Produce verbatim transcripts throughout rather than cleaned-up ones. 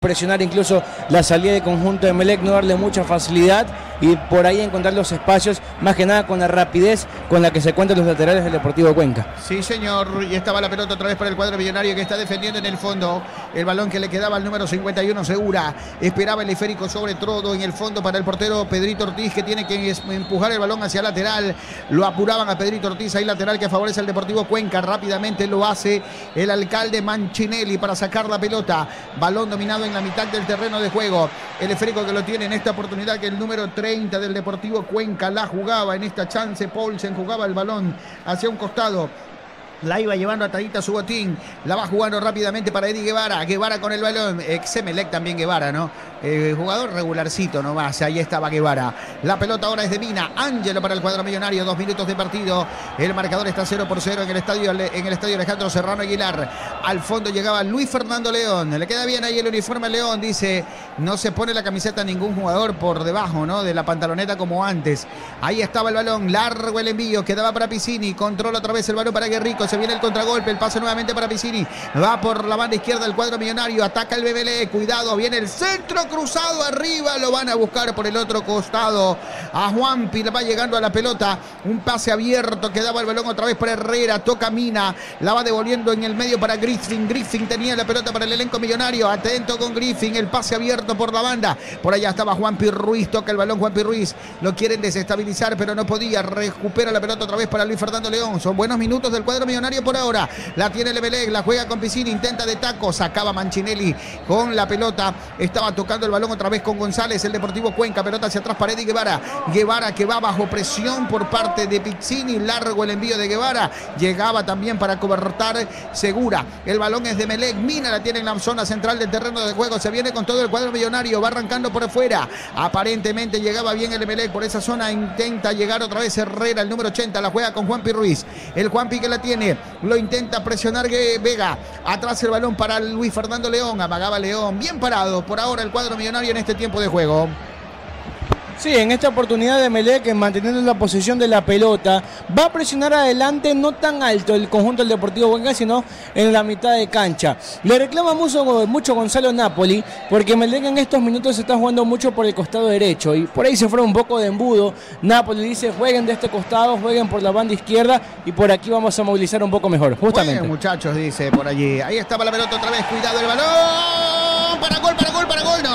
presionar incluso la salida de conjunto de Emelec, no darle mucha facilidad y por ahí encontrar los espacios, más que nada con la rapidez con la que se cuentan los laterales del Deportivo Cuenca. Sí, señor, y estaba la pelota otra vez para el cuadro millonario que está defendiendo en el fondo. El balón que le quedaba al número cincuenta y uno, Segura. Esperaba el esférico sobre todo en el fondo para el portero Pedrito Ortiz, que tiene que empujar el balón hacia lateral. Lo apuraban a Pedrito Ortiz, ahí lateral que favorece al Deportivo Cuenca. Rápidamente lo hace el alcalde Manchinelli para sacar la pelota. Balón dominado en la mitad del terreno de juego. El esférico que lo tiene en esta oportunidad, que el número treinta del Deportivo Cuenca la jugaba en esta chance. Paulsen jugaba el balón hacia un costado. La iba llevando atadita a su botín. La va jugando rápidamente para Eddie Guevara. Guevara con el balón. Ex Emelec también Guevara, ¿no? Eh, jugador regularcito nomás. Ahí estaba Guevara. La pelota ahora es de Mina. Ángelo para el cuadro millonario. Dos minutos de partido. El marcador está cero por cero en el estadio, en el estadio Alejandro Serrano Aguilar. Al fondo llegaba Luis Fernando León. Le queda bien ahí el uniforme a León. Dice, no se pone la camiseta a ningún jugador por debajo, ¿no? De la pantaloneta como antes. Ahí estaba el balón. Largo el envío. Quedaba para Piscini. Controla otra vez el balón para Guerrico. Se viene el contragolpe, el pase nuevamente para Piscini. Va por la banda izquierda el cuadro millonario. Ataca el Bebelé. Cuidado, viene el centro cruzado arriba. Lo van a buscar por el otro costado. A Juanpi le va llegando a la pelota. Un pase abierto. Quedaba el balón otra vez para Herrera. Toca Mina. La va devolviendo en el medio para Griffin. Griffin tenía la pelota para el elenco millonario. Atento con Griffin. El pase abierto por la banda. Por allá estaba Juanpi Ruiz. Toca el balón Juanpi Ruiz. Lo quieren desestabilizar, pero no podía. Recupera la pelota otra vez para Luis Fernando León. Son buenos minutos del cuadro millonario por ahora. La tiene Emelec, la juega con Piscina, intenta de taco, sacaba Manchinelli con la pelota. Estaba tocando el balón otra vez con González, el Deportivo Cuenca, pelota hacia atrás para Eddie Guevara. Guevara que va bajo presión por parte de Pizzini, largo el envío de Guevara. Llegaba también para cobertar Segura. El balón es de Emelec, Mina la tiene en la zona central del terreno de juego. Se viene con todo el cuadro millonario, va arrancando por afuera. Aparentemente llegaba bien el Emelec por esa zona, intenta llegar otra vez Herrera, el número ochenta, la juega con Juanpi Ruiz. El Juanpi que la tiene, lo intenta presionar Vega. Atrás el balón para Luis Fernando León. Amagaba León. Bien parado por ahora el cuadro millonario en este tiempo de juego. Sí, en esta oportunidad de Emelec, manteniendo la posición de la pelota, va a presionar adelante, no tan alto el conjunto del Deportivo Cuenca, sino en la mitad de cancha. Le reclama mucho, mucho Gonzalo Napoli, porque Emelec en estos minutos se está jugando mucho por el costado derecho, y por ahí se fue un poco de embudo. Napoli dice, jueguen de este costado, jueguen por la banda izquierda, y por aquí vamos a movilizar un poco mejor, justamente. Bueno, muchachos, dice por allí. Ahí estaba la pelota otra vez, cuidado el balón. Para gol, para gol, para gol. No,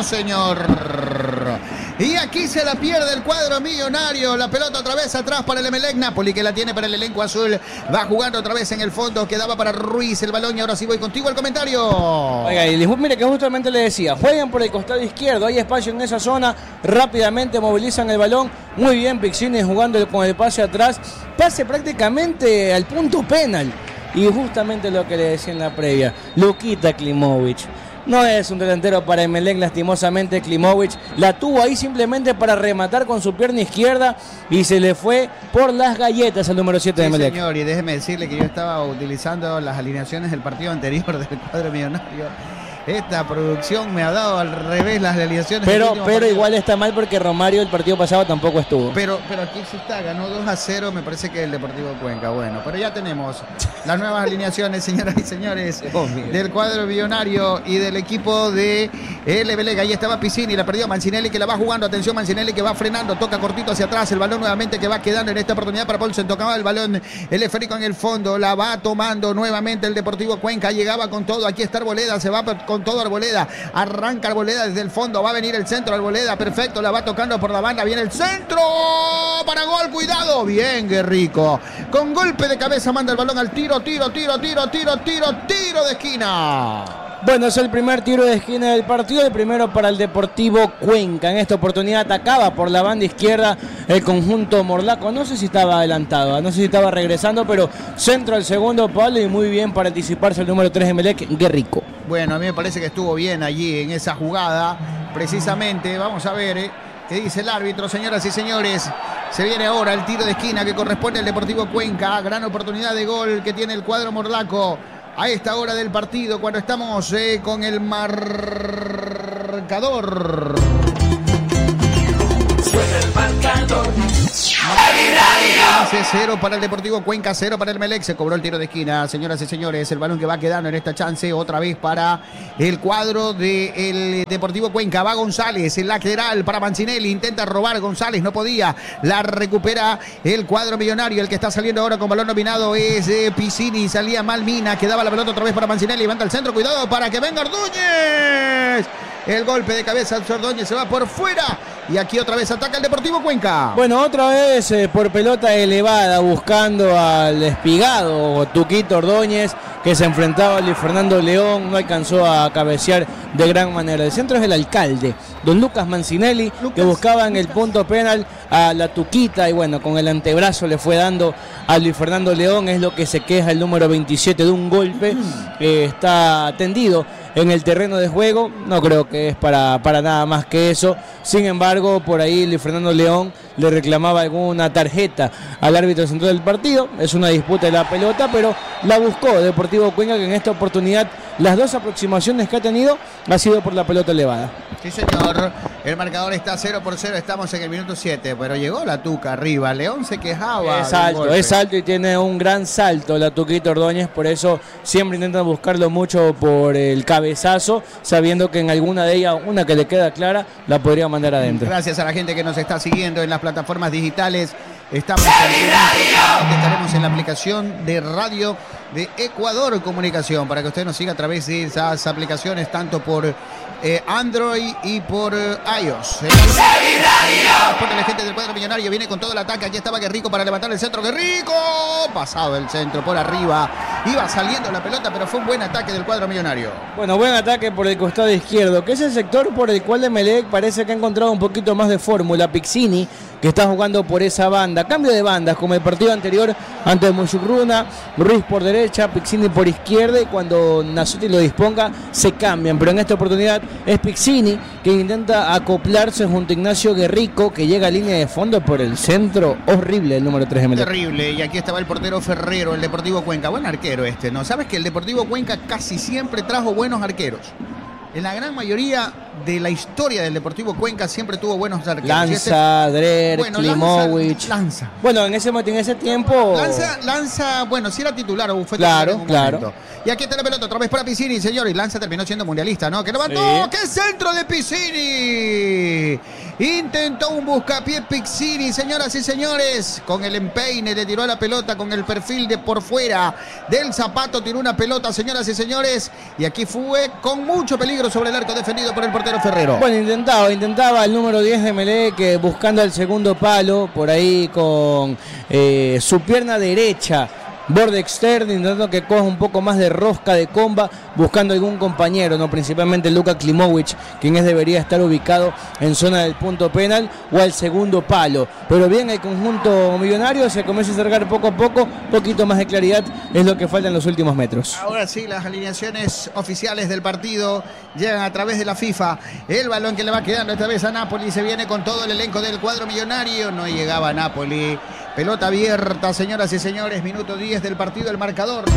señor. Y aquí se la pierde el cuadro millonario. La pelota otra vez atrás para el Emelec. Napoli que la tiene para el elenco azul. Va jugando otra vez en el fondo. Quedaba para Ruiz el balón. Y ahora sí voy contigo al comentario. Oiga, y mire que justamente le decía, jueguen por el costado izquierdo. Hay espacio en esa zona. Rápidamente movilizan el balón. Muy bien Pizzini jugando con el pase atrás. Pase prácticamente al punto penal. Y justamente lo que le decía en la previa. Luquita Klimovic. No es un delantero para Emelec, lastimosamente Klimovic la tuvo ahí simplemente para rematar con su pierna izquierda y se le fue por las galletas al número siete de Emelec. Sí, señor, y déjeme decirle que yo estaba utilizando las alineaciones del partido anterior del cuadro millonario. Esta producción me ha dado al revés las alineaciones. Pero, pero igual está mal porque Romario el partido pasado tampoco estuvo. Pero, pero aquí sí está, ganó dos a cero, me parece que el Deportivo Cuenca. Bueno, pero ya tenemos las nuevas alineaciones, señoras y señores, oh, del cuadro millonario y del equipo de el Emelec. Ahí estaba Piscini, la perdió Mancinelli que la va jugando. Atención, Mancinelli que va frenando, toca cortito hacia atrás. El balón nuevamente que va quedando en esta oportunidad para Paulsen. Tocaba el balón, el esférico en el fondo, la va tomando nuevamente el Deportivo Cuenca. Llegaba con todo, aquí está Arboleda, se va con todo Arboleda, arranca Arboleda desde el fondo, va a venir el centro, Arboleda, perfecto, la va tocando por la banda, viene el centro, para gol, cuidado, bien Guerrico, con golpe de cabeza manda el balón al tiro, tiro, tiro, tiro, tiro, tiro, tiro de esquina. Bueno, es el primer tiro de esquina del partido, el primero para el Deportivo Cuenca. En esta oportunidad atacaba por la banda izquierda el conjunto morlaco. No sé si estaba adelantado, no sé si estaba regresando, pero centro al segundo palo y muy bien para anticiparse el número tres de Emelec, Guerrico. Bueno, a mí me parece que estuvo bien allí en esa jugada, precisamente. Vamos a ver ¿eh? qué dice el árbitro, señoras y señores. Se viene ahora el tiro de esquina que corresponde al Deportivo Cuenca. Gran oportunidad de gol que tiene el cuadro morlaco a esta hora del partido, cuando estamos eh, con el marcador. Suena el marcador. cero para el Deportivo Cuenca, cero para el Melec. Se cobró el tiro de esquina, señoras y señores. El balón que va quedando en esta chance otra vez para el cuadro del Deportivo Cuenca. Va González, el lateral para Mancinelli. Intenta robar González, no podía. La recupera el cuadro millonario. El que está saliendo ahora con balón nominado es eh, Piscini. Salía mal Mina, quedaba la pelota otra vez para Mancinelli. Levanta el centro, cuidado para que venga Ordóñez. El golpe de cabeza de Ordóñez se va por fuera. Y aquí otra vez ataca el Deportivo Cuenca. Bueno, otra vez eh, por pelota elevada buscando al espigado Tuquito Ordóñez, que se enfrentaba a Luis Fernando León. No alcanzó a cabecear de gran manera. El centro es el alcalde, don Lucas Mancinelli, Lucas, que buscaba en el punto penal a la Tuquita. Y bueno, con el antebrazo le fue dando a Luis Fernando León. Es lo que se queja el número veintisiete de un golpe. Eh, está tendido en el terreno de juego. No creo que es para, para nada más que eso. Sin embargo, por ahí Luis Fernando León le reclamaba alguna tarjeta al árbitro central del partido. Es una disputa de la pelota, pero la buscó Deportivo Cuenca, que en esta oportunidad las dos aproximaciones que ha tenido ha sido por la pelota elevada. Sí, señor. El marcador está cero por cero. Estamos en el minuto siete, pero llegó la Tuca arriba. León se quejaba. Es alto, es alto y tiene un gran salto la Tuquita Ordóñez. Por eso siempre intentan buscarlo mucho por el cabezazo, sabiendo que en alguna de ellas, una que le queda clara, la podría mandar adentro. Gracias a la gente que nos está siguiendo en las plataformas digitales. Estamos en, estaremos en la aplicación de radio de Ecuador Comunicación para que usted nos siga a través de esas aplicaciones, tanto por eh, Android y por eh, iOS. Eh, porque la gente del cuadro millonario viene con todo el ataque. Aquí estaba Guerrico para levantar el centro. Guerrico, pasado el centro por arriba. Iba saliendo la pelota, pero fue un buen ataque del cuadro millonario. Bueno, buen ataque por el costado izquierdo, que es el sector por el cual Emelec parece que ha encontrado un poquito más de fórmula. Piccini, que está jugando por esa banda. Cambio de bandas, como el partido anterior ante Muchukruna. Ruiz por derecha, Piccini por izquierda, y cuando Nasuti lo disponga se cambian. Pero en esta oportunidad es Piccini que intenta acoplarse junto a Ignacio Guerrico, que llega a línea de fondo por el centro. Horrible el número tres de Emelec. Terrible. Y aquí estaba el portero Ferrero, el Deportivo Cuenca. Buen arquero este, ¿no? ¿Sabes que el Deportivo Cuenca casi siempre trajo buenos arqueros? En la gran mayoría de la historia del Deportivo Cuenca siempre tuvo buenos arqueros. Lanza, este... Drer, bueno, Klimowicz. Lanza, Lanza. Bueno, en ese, en ese tiempo... Lanza, Lanza, bueno, si era titular o fue claro, titular en un claro. momento. Y aquí está la pelota otra vez para Piccini, señor. Y Lanza terminó siendo mundialista, ¿no? Que levantó, sí. ¡Qué centro de Piccini! Intentó un buscapié Piccini, señoras y señores. Con el empeine le tiró a la pelota con el perfil de por fuera del zapato. Tiró una pelota, señoras y señores. Y aquí fue con mucho peligro sobre el arco defendido por el portero Ferrero. Bueno, intentaba, intentaba el número diez de Emelec, buscando el segundo palo. Por ahí con eh, su pierna derecha. Borde externo, intentando que coja un poco más de rosca de comba, buscando algún compañero, no principalmente Lucas Klimowicz, quien es, debería estar ubicado en zona del punto penal o al segundo palo. Pero bien, el conjunto millonario se comienza a acercar poco a poco, poquito más de claridad es lo que falta en los últimos metros. Ahora sí, las alineaciones oficiales del partido llegan a través de la FIFA. El balón que le va quedando esta vez a Napoli, se viene con todo el elenco del cuadro millonario, no llegaba a Napoli. Pelota abierta, señoras y señores, minuto diez del partido, el marcador.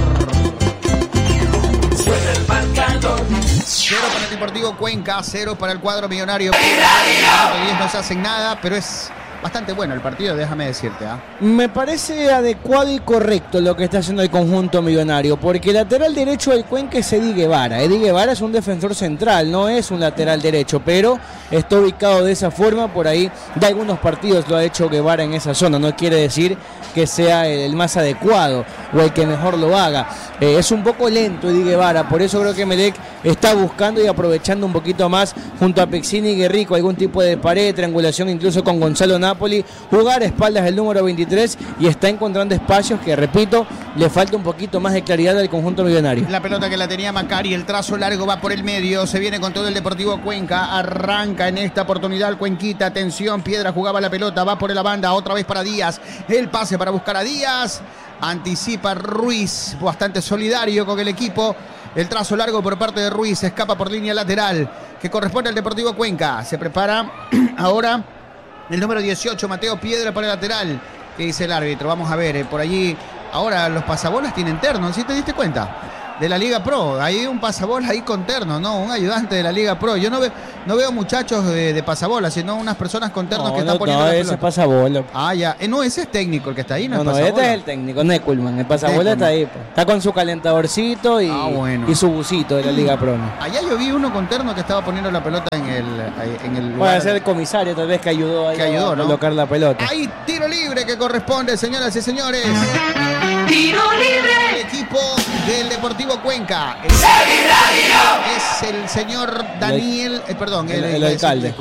Suena el marcador. Cero para el Deportivo Cuenca, cero para el cuadro millonario. Minuto diez no se hacen nada, pero es bastante bueno el partido, déjame decirte. ¿eh? Me parece adecuado y correcto lo que está haciendo el conjunto millonario, porque el lateral derecho del Cuenca es Eddie Guevara. Eddie Guevara es un defensor central, no es un lateral derecho, pero está ubicado de esa forma. Por ahí de algunos partidos lo ha hecho Guevara en esa zona, no quiere decir que sea el más adecuado o el que mejor lo haga. Eh, es un poco lento Eddie Guevara, por eso creo que Emelec está buscando y aprovechando un poquito más junto a Piccini y Guerrico algún tipo de pared, triangulación incluso con Gonzalo Napoli, jugar a espaldas del número veintitrés, y está encontrando espacios que, repito, le falta un poquito más de claridad al conjunto millonario. La pelota que la tenía Macari, el trazo largo va por el medio, se viene con todo el Deportivo Cuenca, arranca en esta oportunidad Cuenquita, atención, Piedra jugaba la pelota, va por la banda, otra vez para Díaz, el pase para buscar a Díaz, anticipa Ruiz, bastante solidario con el equipo. El trazo largo por parte de Ruiz, escapa por línea lateral, que corresponde al Deportivo Cuenca. Se prepara ahora el número dieciocho, Mateo Piedra, para el lateral. ¿Qué dice el árbitro? Vamos a ver, eh, por allí. Ahora los pasabolas tienen terno, ¿sí te diste cuenta? De la Liga Pro, hay un pasabola ahí con terno, ¿no? Un ayudante de la Liga Pro. Yo no, ve, no veo muchachos de, de pasabola, sino unas personas con ternos no, que están no, poniendo no, la ese pelota. es pasabola. Ah, ya. Eh, no, ese es técnico el que está ahí, no, No, es no, pasabola. este es el técnico, Neckelman. El pasabola está ahí. Pues. Está con su calentadorcito y, Ah, bueno. y su busito de la Liga Pro. ¿no? Allá yo vi uno con terno que estaba poniendo la pelota en el, en el lugar. Puede ser el comisario tal vez que ayudó, ahí Que ayudó, a ¿no? colocar la pelota. Hay tiro libre que corresponde, señoras y señores. ¡Tiro libre! El equipo del Deportivo Cuenca. El es el señor Daniel, eh, perdón, el, el, el alcalde.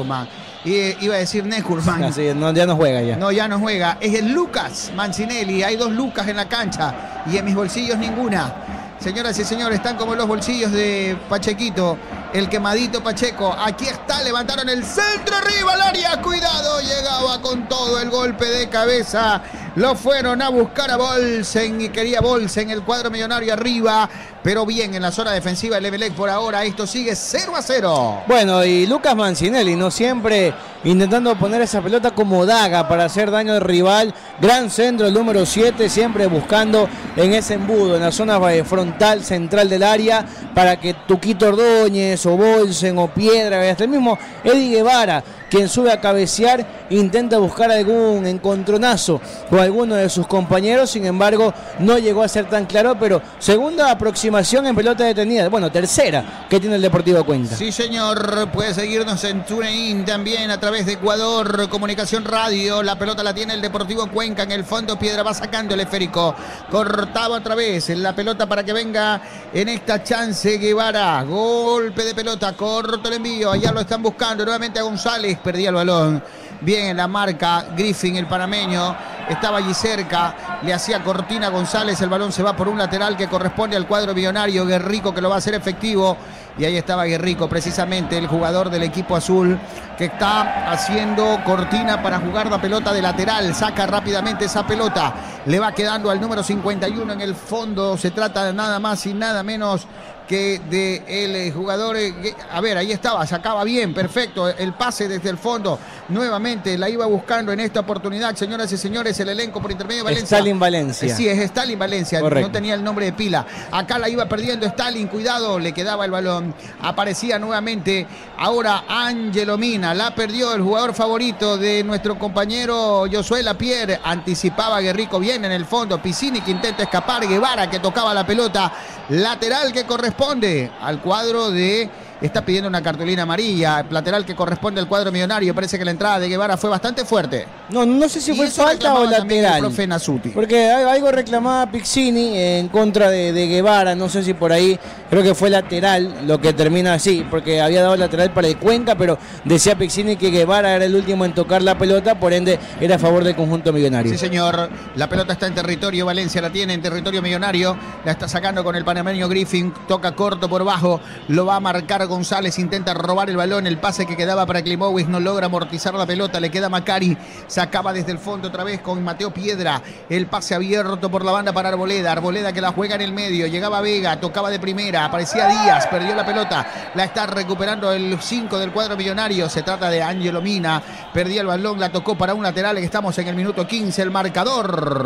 Y, iba a decir Neckelman. Así, no, ya no juega ya. No, ya no juega. Es el Lucas Mancinelli. Hay dos Lucas en la cancha y en mis bolsillos ninguna. Señoras y señores, están como los bolsillos de Pachequito, el quemadito Pacheco. Aquí está, levantaron el centro arriba al área. Cuidado, llegaba con todo el golpe de cabeza. Lo fueron a buscar a Bolsen y quería Bolsen el cuadro millonario arriba. Pero bien en la zona defensiva el Emelec por ahora. Esto sigue cero a cero. Bueno, y Lucas Mancinelli, no siempre intentando poner esa pelota como daga para hacer daño al rival. Gran centro, el número siete, siempre buscando en ese embudo, en la zona frontal, central del área, para que Tuquito Ordóñez o Bolsen o Piedra, hasta el mismo Eddie Guevara, quien sube a cabecear, intenta buscar algún encontronazo con alguno de sus compañeros. Sin embargo, no llegó a ser tan claro, pero segunda aproximación en pelota detenida, bueno, tercera que tiene el Deportivo Cuenca. Sí, señor, puede seguirnos en TuneIn también a través de Ecuador Comunicación Radio. La pelota la tiene el Deportivo Cuenca en el fondo. Piedra va sacando el esférico, cortaba otra vez la pelota para que venga en esta chance Guevara. Golpe de pelota, corto el envío, allá lo están buscando nuevamente a González. Perdía el balón. Bien en la marca Griffin, el panameño. Estaba allí cerca. Le hacía cortina a González. El balón se va por un lateral que corresponde al cuadro millonario. Guerrico que lo va a hacer efectivo. Y ahí estaba Guerrico, precisamente el jugador del equipo azul, que está haciendo cortina para jugar la pelota de lateral. Saca rápidamente esa pelota. Le va quedando al número cincuenta y uno en el fondo. Se trata de nada más y nada menos que de el jugador, eh, a ver, ahí estaba, sacaba bien, perfecto, el pase desde el fondo, nuevamente la iba buscando en esta oportunidad, señoras y señores, el elenco por intermedio de Valencia. Stalin Valencia. Eh, sí, es Stalin Valencia, correcto. No tenía el nombre de pila. Acá la iba perdiendo Stalin, cuidado, le quedaba el balón, aparecía nuevamente, ahora Ángelo Mina, la perdió el jugador favorito de nuestro compañero Josué Lapierre, anticipaba a Guerrico bien en el fondo, Piscini que intenta escapar, Guevara que tocaba la pelota, lateral que corresponde al cuadro de... Está pidiendo una cartulina amarilla, lateral que corresponde al cuadro millonario. Parece que la entrada de Guevara fue bastante fuerte. No, no sé si Y fue eso falta o reclamaba también lateral. el profe Nasuti. Porque algo reclamaba Piccini en contra de, de Guevara. No sé si por ahí, creo que fue lateral lo que termina así. Porque había dado lateral para el Cuenca, pero decía Piccini que Guevara era el último en tocar la pelota. Por ende, era a favor del conjunto millonario. Sí, señor. La pelota está en territorio Valencia, la tiene en territorio millonario. La está sacando con el panameño Griffin. Toca corto por bajo. Lo va a marcar González. Intenta robar el balón. El pase que quedaba para Klimowicz no logra amortizar la pelota. Le queda Macari. Sacaba desde el fondo otra vez con Mateo Piedra. El pase abierto por la banda para Arboleda. Arboleda que la juega en el medio. Llegaba Vega. Tocaba de primera. Aparecía Díaz. Perdió la pelota. La está recuperando el cinco del cuadro millonario. Se trata de Ángelo Mina. Perdía el balón. La tocó para un lateral. Estamos en el minuto quince. El marcador.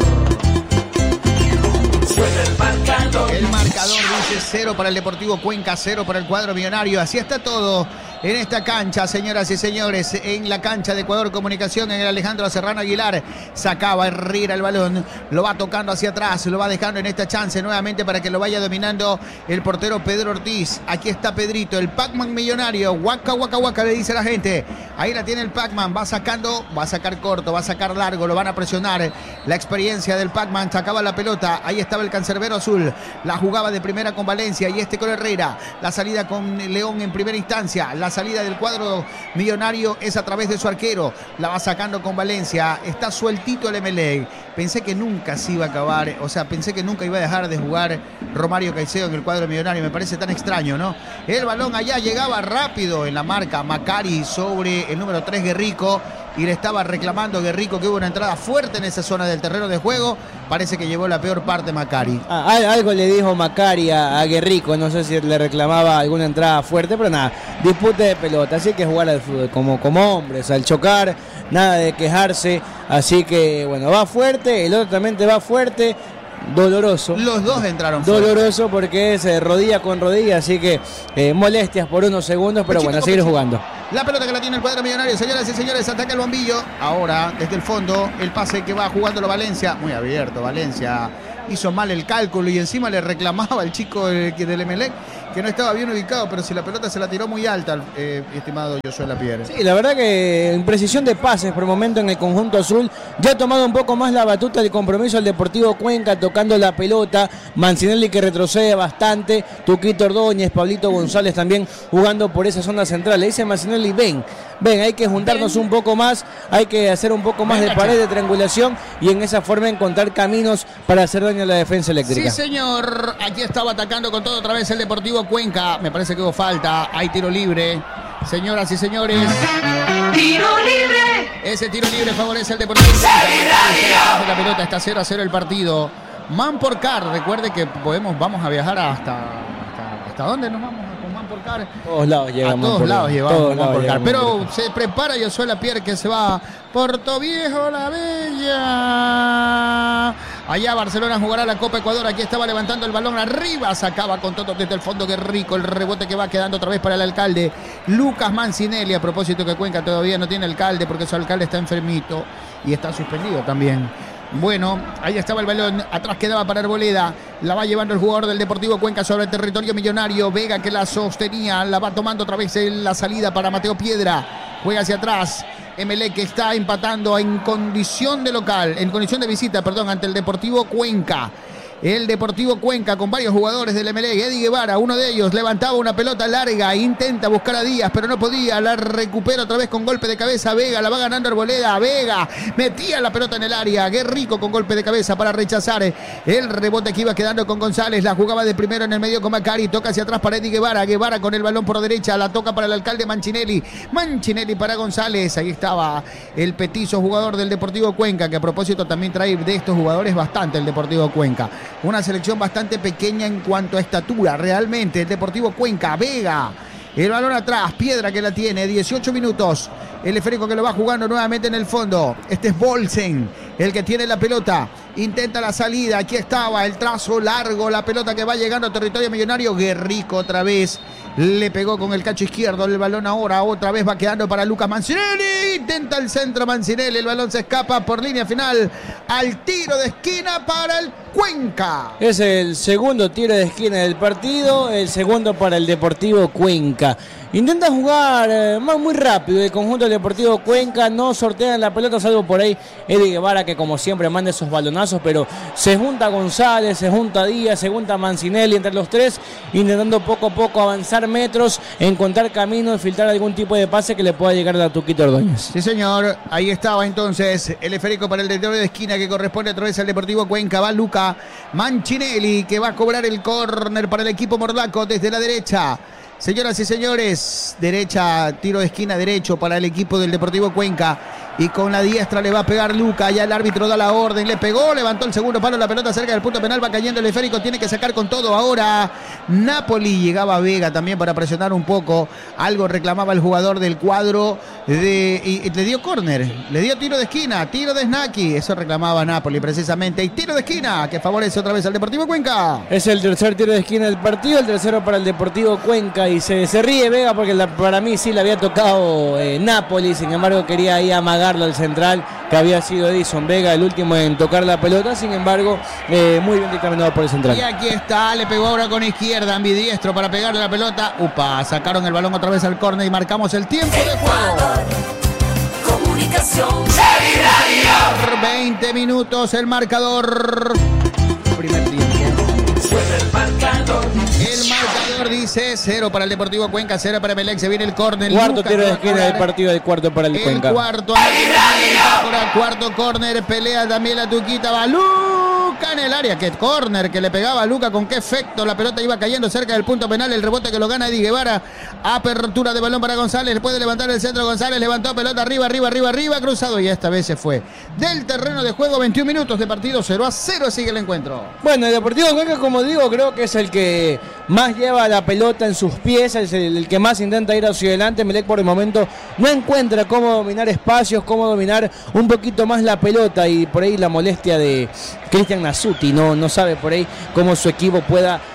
El marcador. El marcador dice cero para el Deportivo Cuenca, cero para el cuadro millonario. Así está todo en esta cancha, señoras y señores. En la cancha de Ecuador Comunicación, en el Alejandro Serrano Aguilar. Sacaba Herrera el balón. Lo va tocando hacia atrás. Lo va dejando en esta chance nuevamente para que lo vaya dominando el portero Pedro Ortiz. Aquí está Pedrito, el Pac-Man millonario. Huaca, huaca, huaca, le dice la gente. Ahí la tiene el Pac-Man. Va sacando, va a sacar corto, va a sacar largo. Lo van a presionar. La experiencia del Pac-Man. Sacaba la pelota. Ahí estaba el cancerbero azul. La jugaba de primera con Valencia y este con Herrera. La salida con León en primera instancia. La salida del cuadro millonario es a través de su arquero. La va sacando con Valencia. Está sueltito el Emelec. Pensé que nunca se iba a acabar. O sea, pensé que nunca iba a dejar de jugar Romario Caicedo en el cuadro millonario. Me parece tan extraño, ¿no? El balón allá llegaba rápido en la marca Macari sobre el número tres Guerrico. Y le estaba reclamando Guerrico que hubo una entrada fuerte en esa zona del terreno de juego. Parece que llevó la peor parte Macari. Ah, algo le dijo Macari a, a Guerrico, no sé si le reclamaba alguna entrada fuerte, pero nada, dispute de pelota, así que jugar al fútbol como, como hombres, al chocar, nada de quejarse, así que bueno, va fuerte, el otro también te va fuerte. Doloroso. Los dos entraron fuerte. Doloroso porque es eh, rodilla con rodilla, así que eh, molestias por unos segundos, pero Pechito bueno, a con seguir pechito. jugando. La pelota que la tiene el cuadro millonario, señoras y señores, ataca el bombillo. Ahora, desde el fondo, el pase que va jugándolo Valencia. Muy abierto, Valencia. Hizo mal el cálculo y encima le reclamaba al chico del Emelec que no estaba bien ubicado, pero si la pelota se la tiró muy alta, eh, estimado Josué Lapierre. Sí, la verdad que en precisión de pases por el momento en el conjunto azul ya ha tomado un poco más la batuta del compromiso el Deportivo Cuenca tocando la pelota. Mancinelli que retrocede bastante, Tuquito Ordóñez, Pablito González también jugando por esa zona central. Le dice Mancinelli, ven, ven, hay que juntarnos un poco más, hay que hacer un poco más de pared de triangulación y en esa forma encontrar caminos para hacer daño a la defensa eléctrica. Sí, señor, aquí estaba atacando con todo otra vez el Deportivo Cuenca. Me parece que hubo falta, hay tiro libre. Señoras y señores, Tiro libre. ese tiro libre favorece al Deportivo Cuenca. La pelota está cero a cero el partido. Man por car, recuerde que podemos, vamos a viajar hasta, hasta, ¿hasta dónde nos vamos con Man por car? Todos lados llegamos. A todos por lados ahí. llevamos Todos Man lados por car. llegamos Pero por ahí. se prepara Josué Lapierre que se va Puerto Viejo la Bella. Allá Barcelona jugará la Copa Ecuador. Aquí estaba levantando el balón arriba. Sacaba con todo desde el fondo. Qué rico el rebote que va quedando otra vez para el alcalde Lucas Mancinelli. A propósito que Cuenca todavía no tiene alcalde porque su alcalde está enfermito y está suspendido también. Bueno, ahí estaba el balón, atrás quedaba para Arboleda, la va llevando el jugador del Deportivo Cuenca sobre el territorio millonario, Vega que la sostenía, la va tomando otra vez en la salida para Mateo Piedra, juega hacia atrás, Emelec que está empatando en condición de local, en condición de visita, perdón, ante el Deportivo Cuenca. El Deportivo Cuenca con varios jugadores del Emelec. Eddie Guevara, uno de ellos, levantaba una pelota larga, intenta buscar a Díaz, pero no podía, la recupera otra vez con golpe de cabeza. Vega, la va ganando Arboleda, Vega, metía la pelota en el área, Guerrico con golpe de cabeza para rechazar el rebote que iba quedando con González, la jugaba de primero en el medio con Macari, toca hacia atrás para Eddie Guevara, Guevara con el balón por derecha, la toca para el alcalde Mancinelli, Mancinelli para González, ahí estaba el petizo jugador del Deportivo Cuenca, que a propósito también trae de estos jugadores bastante el Deportivo Cuenca. Una selección bastante pequeña en cuanto a estatura, realmente. El Deportivo Cuenca, Vega, el balón atrás, Piedra que la tiene, dieciocho minutos. El esférico que lo va jugando nuevamente en el fondo. Este es Bolsen, el que tiene la pelota. Intenta la salida, aquí estaba el trazo largo, la pelota que va llegando a territorio millonario. Guerrico otra vez. Le pegó con el cacho izquierdo el balón ahora. Otra vez va quedando para Lucas Mancinelli. Intenta el centro Mancinelli. El balón se escapa por línea final al tiro de esquina para el Cuenca. Es el segundo tiro de esquina del partido. El segundo para el Deportivo Cuenca. Intenta jugar eh, muy rápido el conjunto del Deportivo Cuenca, no sortean la pelota, salvo por ahí Eddie Guevara que como siempre manda esos balonazos, pero se junta González, se junta Díaz, se junta Mancinelli entre los tres, intentando poco a poco avanzar metros, encontrar caminos, filtrar algún tipo de pase que le pueda llegar a Tuquito Ordóñez. Sí señor, ahí estaba entonces el esférico para el territorio de esquina que corresponde otra vez al Deportivo Cuenca, va Luca Mancinelli que va a cobrar el córner para el equipo mordaco desde la derecha. Señoras y señores, derecha, tiro de esquina derecho para el equipo del Deportivo Cuenca. Y con la diestra le va a pegar Luca. Ya el árbitro da la orden. Le pegó, levantó el segundo palo. La pelota cerca del punto penal. Va cayendo el esférico. Tiene que sacar con todo ahora. Napoli. Llegaba Vega también para presionar un poco. Algo reclamaba el jugador del cuadro. De, y, y le dio córner. Le dio tiro de esquina. Tiro de Snaki. Eso reclamaba Napoli precisamente. Y tiro de esquina que favorece otra vez al Deportivo Cuenca. Es el tercer tiro de esquina del partido. El tercero para el Deportivo Cuenca. Y se, se ríe Vega porque la, para mí sí le había tocado eh, Napoli. Sin embargo quería ahí amagar al central que había sido Edison Vega el último en tocar la pelota, sin embargo eh, muy bien dictaminado por el central. Y aquí está, le pegó ahora con izquierda, ambidiestro para pegarle la pelota. Upa, sacaron el balón otra vez al córner y marcamos el tiempo de juego. Comunicación. veinte minutos el marcador. Primer tiempo. Suena el marcador. El marcador dice cero para el Deportivo Cuenca, cero para Emelec. Se viene el córner. Cuarto Lucas tiro de va a esquina cobrar del partido, del cuarto para el, el Cuenca. cuarto. Cuarto córner, pelea también la Tuquita. Va Luca en el área. Qué córner que le pegaba a Luca. Con qué efecto la pelota iba cayendo cerca del punto penal. El rebote que lo gana Eddie Guevara. Apertura de balón para González. Puede levantar el centro. González levantó pelota arriba, arriba, arriba, arriba. Cruzado y esta vez se fue del terreno de juego. veintiún minutos de partido. cero a cero sigue el encuentro. Bueno, el Deportivo Cuenca, como digo, creo que es el que más lleva la pelota en sus pies, es el, el que más intenta ir hacia adelante. Emelec por el momento no encuentra cómo dominar espacios, cómo dominar un poquito más la pelota, y por ahí la molestia de Cristian Nasuti, no, no sabe por ahí cómo su equipo pueda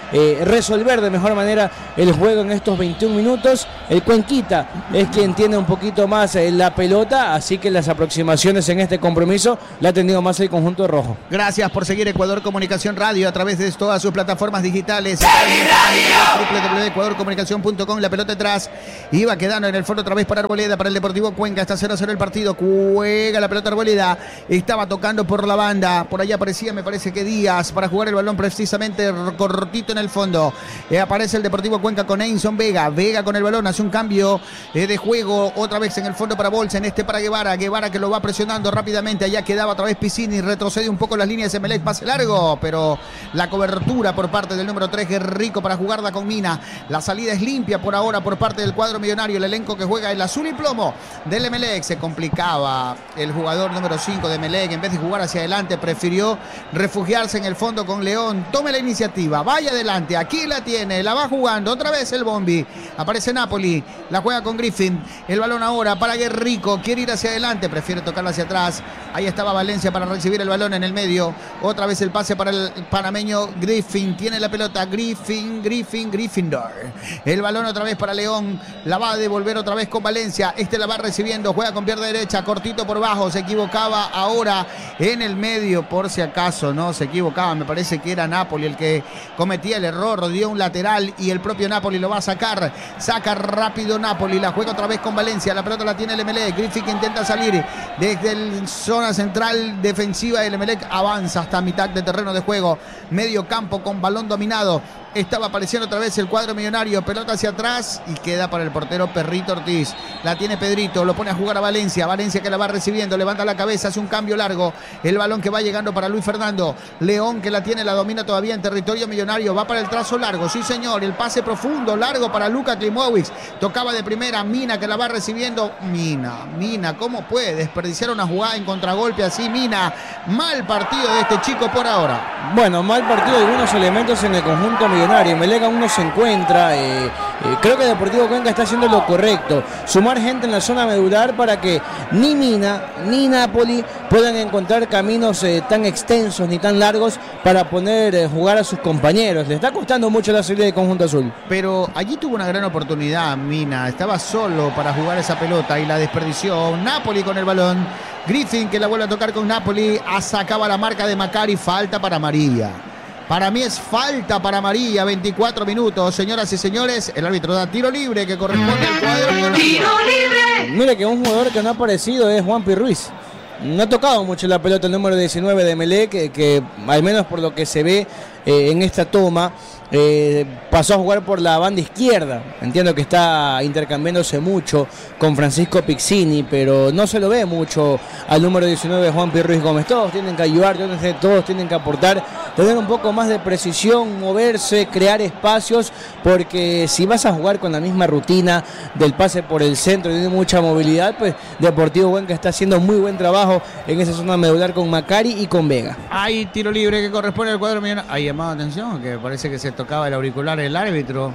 eh, resolver de mejor manera el juego en estos veintiún minutos. El Cuenquita es quien tiene un poquito más eh, la pelota, así que las aproximaciones en este compromiso la ha tenido más el conjunto rojo. Gracias por seguir Ecuador Comunicación Radio a través de todas sus plataformas digitales. doble u doble u doble u punto ecuador comunicación punto com. La pelota atrás iba quedando en el fondo otra vez para Arboleda, para el Deportivo Cuenca. Está cero a cero el partido. Juega la pelota Arboleda. Estaba tocando por la banda. Por allá aparecía, me parece que Díaz, para jugar el balón precisamente cortito en el fondo. Eh, aparece el Deportivo Cuenca con Einson Vega. Vega con el balón, hace un cambio eh, de juego. Otra vez en el fondo para Bolsa, en este para Guevara. Guevara que lo va presionando rápidamente. Allá quedaba otra vez Piscini. Retrocede un poco las líneas de Emelec. Pase largo, pero la cobertura por parte del número tres, Rico, para jugarla con Mina. La salida es limpia por ahora por parte del cuadro millonario. El elenco que juega el azul y plomo del Emelec. Se complicaba el jugador número cinco de Emelec. En vez de jugar hacia adelante, prefirió refugiarse en el fondo con León. Tome la iniciativa, vaya adelante. Aquí la tiene, la va jugando otra vez el Bombi. Aparece Napoli, la juega con Griffin. El balón ahora para Guerrico. Quiere ir hacia adelante, prefiere tocarla hacia atrás. Ahí estaba Valencia para recibir el balón en el medio. Otra vez el pase para el panameño Griffin. Tiene la pelota Griffin, Griffin, Gryffindor. El balón otra vez para León. La va a devolver otra vez con Valencia. Este la va recibiendo. Juega con pierna derecha. Cortito por bajo. Se equivocaba ahora en el medio. Por si acaso no se equivocaba. Me parece que era Napoli el que cometía el error. Dio un lateral y el propio Napoli lo va a sacar. Saca rápido Napoli. La juega otra vez con Valencia. La pelota la tiene el Emelec. Griffin que intenta salir desde el zona central defensiva. El Emelec avanza hasta mitad de terreno de juego. Medio campo con balón dominado. Estaba apareciendo otra vez el cuadro millonario. Pelota hacia atrás y queda para el portero Perrito Ortiz. La tiene Pedrito, lo pone a jugar a Valencia. Valencia que la va recibiendo, levanta la cabeza, hace un cambio largo. El balón que va llegando para Luis Fernando. León que la tiene, la domina todavía en territorio millonario. Va para el trazo largo, sí señor. El pase profundo, largo para Luka Klimowicz. Tocaba de primera Mina que la va recibiendo. Mina, Mina, ¿cómo puede desperdiciar una jugada en contragolpe así? Mina, mal partido de este chico por ahora. Bueno, mal partido de algunos elementos en el conjunto millonario. Emelec aún no se encuentra. Eh, eh, creo que Deportivo Cuenca está haciendo lo correcto. Sumar gente en la zona medular para que ni Mina ni Napoli puedan encontrar caminos eh, tan extensos ni tan largos para poner eh, jugar a sus compañeros. Le está costando mucho la salida del conjunto azul. Pero allí tuvo una gran oportunidad Mina. Estaba solo para jugar esa pelota y la desperdició. Napoli con el balón. Griffin que la vuelve a tocar con Napoli. Sacaba la marca de Macari. Falta para María. Para mí es falta para María, veinticuatro minutos. Señoras y señores, el árbitro da tiro libre que corresponde al cuadro. ¡Tiro libre! Mire que un jugador que no ha aparecido es Juanpi Ruiz. No ha tocado mucho la pelota el número diecinueve de Emelec, que, que al menos por lo que se ve eh, en esta toma, eh, pasó a jugar por la banda izquierda. Entiendo que está intercambiándose mucho con Francisco Pizzini, pero no se lo ve mucho al número diecinueve Juanpi Ruiz Gómez. Todos tienen que ayudar, todos tienen que aportar, tener un poco más de precisión, moverse, crear espacios, porque si vas a jugar con la misma rutina del pase por el centro y tiene mucha movilidad, pues Deportivo Cuenca está haciendo muy buen trabajo en esa zona medular con Macari y con Vega. Hay tiro libre que corresponde al cuadro millonario. Hay llamado atención, que parece que se tocaba el auricular el árbitro.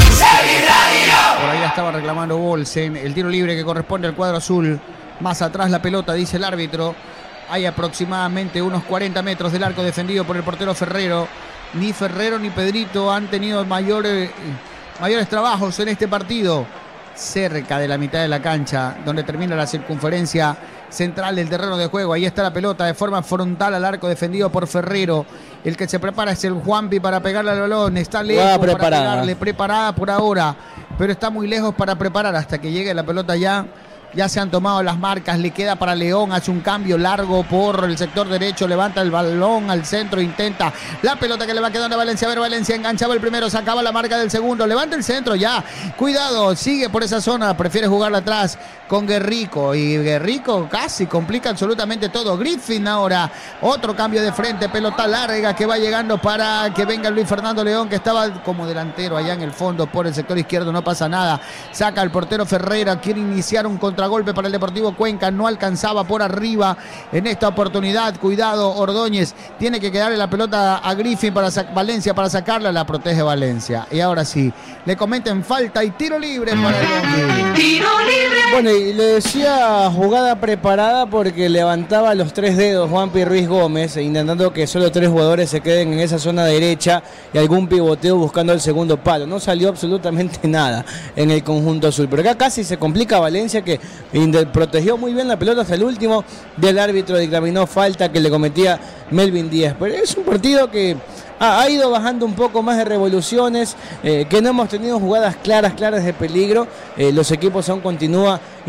Por ahí estaba reclamando Bolsen. El tiro libre que corresponde al cuadro azul. Más atrás la pelota, dice el árbitro. Hay aproximadamente unos cuarenta metros del arco defendido por el portero Ferrero. Ni Ferrero ni Pedrito han tenido mayores, mayores trabajos en este partido. Cerca de la mitad de la cancha, donde termina la circunferencia central del terreno de juego. Ahí está la pelota de forma frontal al arco defendido por Ferrero. El que se prepara es el Juanpi para pegarle al balón. Está lejos para pegarle, preparada por ahora, pero está muy lejos para preparar hasta que llegue la pelota ya. Ya se han tomado las marcas, le queda para León, hace un cambio largo por el sector derecho, levanta el balón al centro, intenta la pelota que le va quedando a Valencia. A ver, Valencia enganchaba el primero, sacaba la marca del segundo, levanta el centro ya, cuidado, sigue por esa zona, prefiere jugarla atrás con Guerrico, y Guerrico casi complica absolutamente todo. Griffin ahora, otro cambio de frente, pelota larga que va llegando para que venga Luis Fernando León, que estaba como delantero allá en el fondo por el sector izquierdo, no pasa nada, saca el portero Ferreira, quiere iniciar un control golpe para el Deportivo Cuenca, no alcanzaba por arriba en esta oportunidad. Cuidado, Ordóñez tiene que quedarle la pelota a Griffin para Valencia para sacarla, la protege Valencia. Y ahora sí, le cometen falta y tiro libre para el Bombi. ¡Tiro libre! Bueno, y le decía jugada preparada porque levantaba los tres dedos Juanpi Ruiz Gómez, intentando que solo tres jugadores se queden en esa zona derecha y algún pivoteo buscando el segundo palo. No salió absolutamente nada en el conjunto azul. Pero acá casi se complica Valencia, que protegió muy bien la pelota hasta el último del árbitro, dictaminó falta que le cometía Melvin Díaz. Pero es un partido que ha, ha ido bajando un poco más de revoluciones, eh, que no hemos tenido jugadas claras, claras de peligro. Eh, los equipos aún continúan